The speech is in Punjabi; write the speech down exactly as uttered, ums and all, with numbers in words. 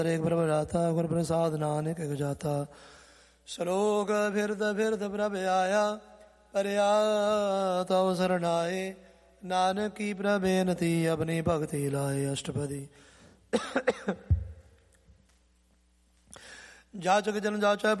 ਹਰੇਕ ਪ੍ਰਭ ਜਾਤਾ ਗੁਰ ਪ੍ਰਸਾਦ ਨਾਨਕ ਇਕ ਜਾਤਾ। ਸ਼ਲੋਕ ਫਿਰਦ ਫਿਰਦ ਪ੍ਰਭ ਆਇਆ ਪਰਿਆ ਤਉ ਸਰਨਾਏ। ਨਾਨਕ ਕੀ ਪ੍ਰਭ ਬੇਨਤੀ ਆਪਣੀ ਭਗਤੀ ਲਾਏ। ਅਸ਼ਟਪਦੀ। ਜਾਚਕ ਜਨ ਜਾਚੈ